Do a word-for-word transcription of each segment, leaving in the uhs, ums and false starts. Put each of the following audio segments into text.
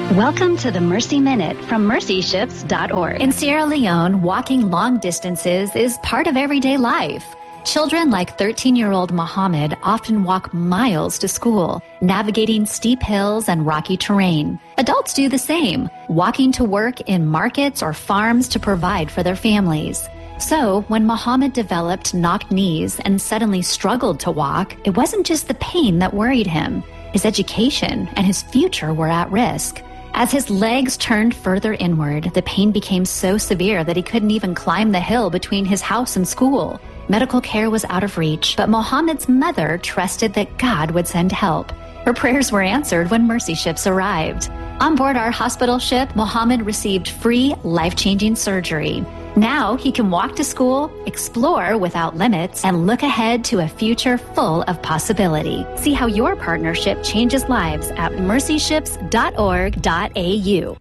Welcome to the Mercy Minute from mercy ships dot org. In Sierra Leone, walking long distances is part of everyday life. Children like thirteen-year-old Mohammed often walk miles to school, navigating steep hills and rocky terrain. Adults do the same, walking to work in markets or farms to provide for their families. So, when Mohammed developed knocked knees and suddenly struggled to walk, it wasn't just the pain that worried him. His education and his future were at risk. As his legs turned further inward, the pain became so severe that he couldn't even climb the hill between his house and school. Medical care was out of reach, but Mohammed's mother trusted that God would send help. Her prayers were answered when Mercy ships arrived. On board our hospital ship, Mohammed received free, life-changing surgery. Now he can walk to school, explore without limits, and look ahead to a future full of possibility. See how your partnership changes lives at mercy ships dot org dot a u.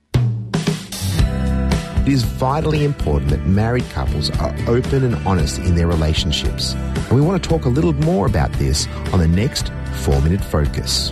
It is vitally important that married couples are open and honest in their relationships. And we want to talk a little more about this on the next four minute Focus.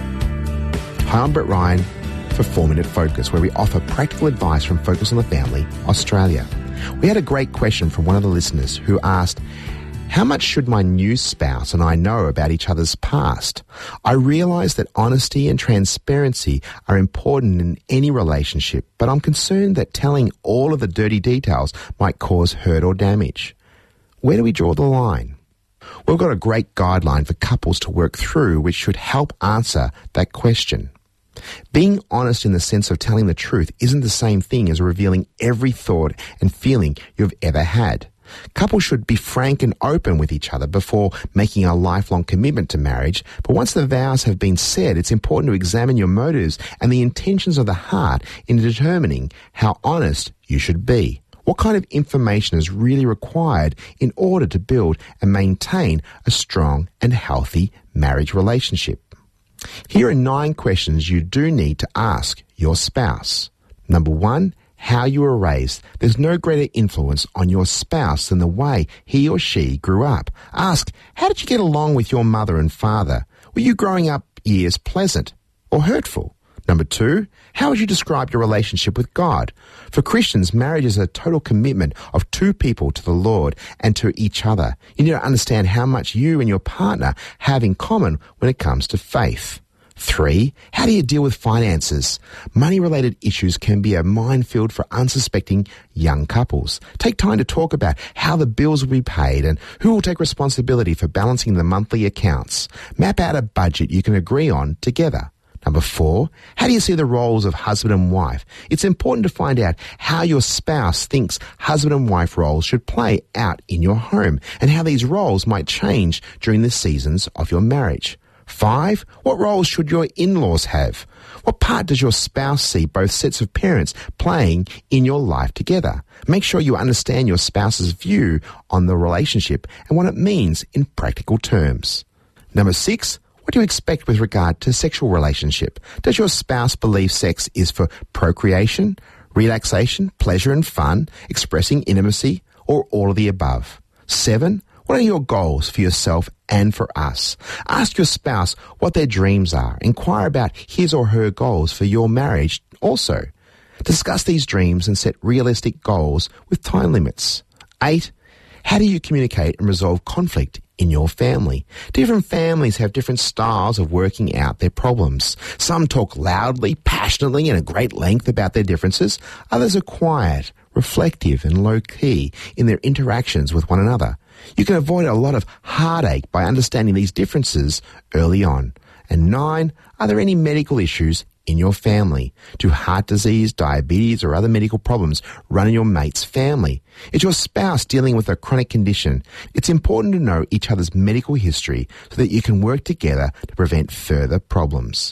Hi, I'm Brett Ryan for four minute Focus, where we offer practical advice from Focus on the Family, Australia. We had a great question from one of the listeners who asked, how much should my new spouse and I know about each other's past? I realise that honesty and transparency are important in any relationship, but I'm concerned that telling all of the dirty details might cause hurt or damage. Where do we draw the line? We've got a great guideline for couples to work through which should help answer that question. Being honest in the sense of telling the truth isn't the same thing as revealing every thought and feeling you've ever had. Couples should be frank and open with each other before making a lifelong commitment to marriage, but once the vows have been said, it's important to examine your motives and the intentions of the heart in determining how honest you should be. What kind of information is really required in order to build and maintain a strong and healthy marriage relationship? Here are nine questions you do need to ask your spouse. Number one, how you were raised. There's no greater influence on your spouse than the way he or she grew up. Ask, how did you get along with your mother and father? Were you growing up years pleasant or hurtful? Number two, how would you describe your relationship with God? For Christians, marriage is a total commitment of two people to the Lord and to each other. You need to understand how much you and your partner have in common when it comes to faith. Three, how do you deal with finances? Money-related issues can be a minefield for unsuspecting young couples. Take time to talk about how the bills will be paid and who will take responsibility for balancing the monthly accounts. Map out a budget you can agree on together. Number four, how do you see the roles of husband and wife? It's important to find out how your spouse thinks husband and wife roles should play out in your home and how these roles might change during the seasons of your marriage. Five, what roles should your in-laws have? What part does your spouse see both sets of parents playing in your life together? Make sure you understand your spouse's view on the relationship and what it means in practical terms. Number six, what do you expect with regard to sexual relationship? Does your spouse believe sex is for procreation, relaxation, pleasure and fun, expressing intimacy, or all of the above? Seven, what are your goals for yourself and for us? Ask your spouse what their dreams are. Inquire about his or her goals for your marriage also. Discuss these dreams and set realistic goals with time limits. Eight, how do you communicate and resolve conflict in your family? Different families have different styles of working out their problems. Some talk loudly, passionately, and at great length about their differences. Others are quiet, reflective, and low-key in their interactions with one another. You can avoid a lot of heartache by understanding these differences early on. And nine, are there any medical issues in your family? Do heart disease, diabetes, or other medical problems run in your mate's family? Is your spouse dealing with a chronic condition? It's important to know each other's medical history so that you can work together to prevent further problems.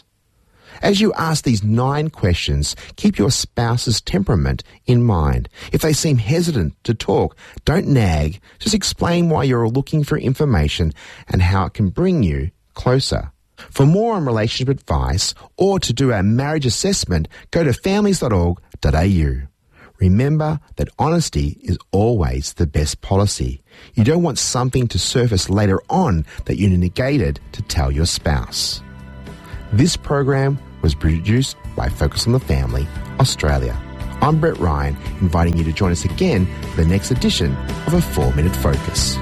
As you ask these nine questions, keep your spouse's temperament in mind. If they seem hesitant to talk, don't nag. Just explain why you're looking for information and how it can bring you closer. For more on relationship advice or to do a marriage assessment, go to families dot org dot a u. Remember that honesty is always the best policy. You don't want something to surface later on that you negated to tell your spouse. This program was produced by Focus on the Family, Australia. I'm Brett Ryan, inviting you to join us again for the next edition of A four minute Focus.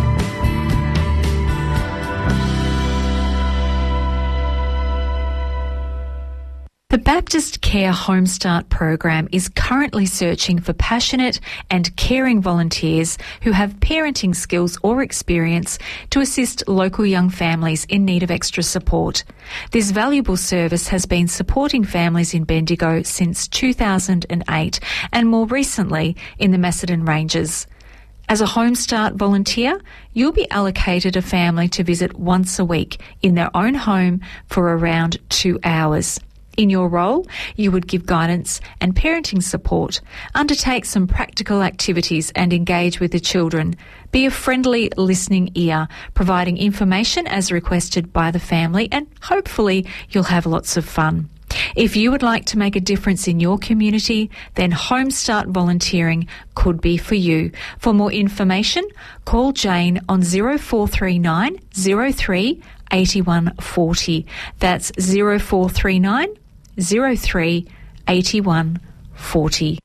The Baptist Care Homestart program is currently searching for passionate and caring volunteers who have parenting skills or experience to assist local young families in need of extra support. This valuable service has been supporting families in Bendigo since two thousand eight and more recently in the Macedon Ranges. As a Homestart volunteer, you'll be allocated a family to visit once a week in their own home for around two hours. In your role, you would give guidance and parenting support, undertake some practical activities and engage with the children. Be a friendly listening ear, providing information as requested by the family, and hopefully you'll have lots of fun. If you would like to make a difference in your community, then Homestart volunteering could be for you. For more information, call Jane on zero four three nine zero three eight one four zero. That's zero four three nine zero three eight one four zero.